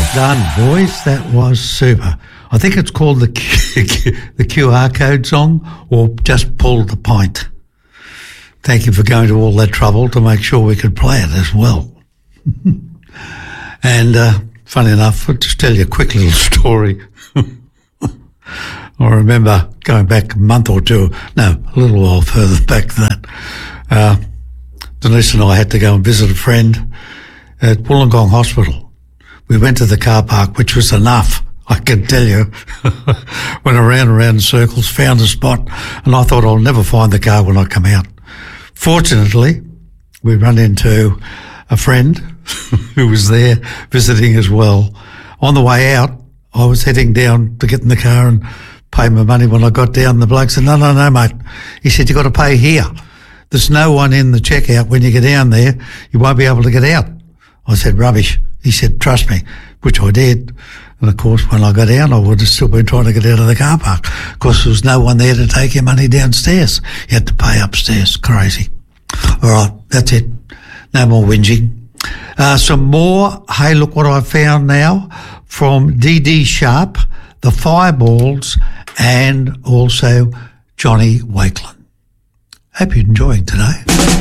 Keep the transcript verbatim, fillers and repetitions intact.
done, boys. That was super. I think it's called the Q, the Q R code song, or Just Pull the Pint. Thank you for going to all that trouble to make sure we could play it as well. And uh, funny enough, I'll just tell you a quick little story. I remember going back a month or two, no, a little while further back than that. Uh, Denise and I had to go and visit a friend at Wollongong Hospital. We went to the car park, which was enough, I can tell you. Went around and around in circles, found a spot, and I thought I'll never find the car when I come out. Fortunately, we run into a friend who was there visiting as well. On the way out, I was heading down to get in the car and pay my money. When I got down, the bloke said, no, no, no, mate. He said, you've got to pay here. There's no one in the checkout. When you get down there, you won't be able to get out. I said, rubbish. He said, trust me, which I did. And, of course, when I got down, I would have still been trying to get out of the car park. Of course, there was no one there to take your money downstairs. You had to pay upstairs. Crazy. All right, that's it. No more whinging. Uh, some more, hey, look what I found now, from Dee Dee Sharp, the Fireballs, and also Johnny Wakelin. Hope you're enjoying today.